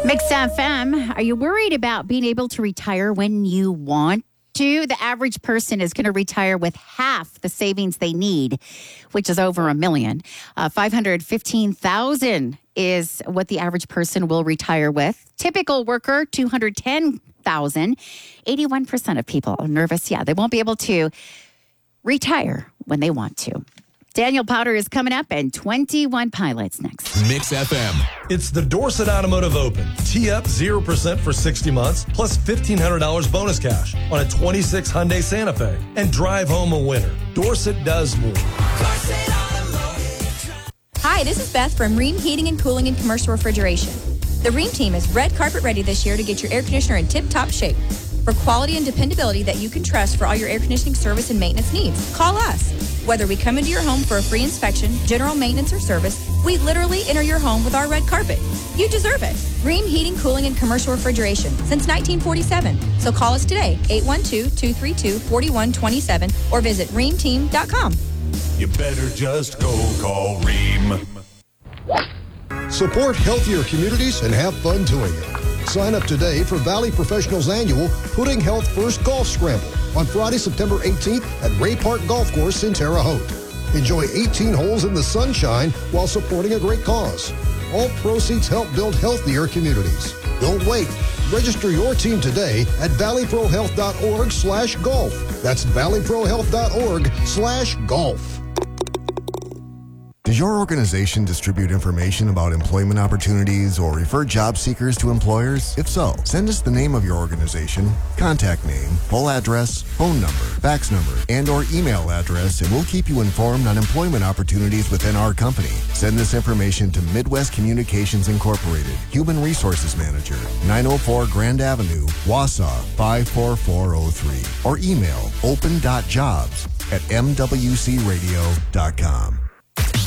Mix FM, are you worried about being able to retire when you want to? The average person is going to retire with half the savings they need, which is over $1 million. $515,000 is what the average person will retire with. Typical worker, $210,000. 81% of people are nervous. Yeah, they won't be able to retire when they want to. Daniel Powder is coming up and 21 Pilots next. Mix FM. It's the Dorset Automotive Open. Tee up 0% for 60 months plus $1,500 bonus cash on a 26 Hyundai Santa Fe and drive home a winner. Dorset does more. Hi, this is Beth from Ream Heating and Cooling and Commercial Refrigeration. The Ream team is red carpet ready this year to get your air conditioner in tip-top shape. For quality and dependability that you can trust for all your air conditioning service and maintenance needs, call us. Whether we come into your home for a free inspection, general maintenance, or service, we literally enter your home with our red carpet. You deserve it. Ream Heating, Cooling, and Commercial Refrigeration since 1947. So call us today, 812-232-4127, or visit reamteam.com. You better just go call Ream. Support healthier communities and have fun doing it. Sign up today for Valley Professionals' annual Putting Health First Golf Scramble on Friday, September 18th at Ray Park Golf Course in Terre Haute. Enjoy 18 holes in the sunshine while supporting a great cause. All proceeds help build healthier communities. Don't wait. Register your team today at valleyprohealth.org/golf. That's valleyprohealth.org/golf. Does your organization distribute information about employment opportunities or refer job seekers to employers? If so, send us the name of your organization, contact name, full address, phone number, fax number, and or email address, and we'll keep you informed on employment opportunities within our company. Send this information to Midwest Communications Incorporated, Human Resources Manager, 904 Grand Avenue, Wausau 54403, or email open.jobs@mwcradio.com.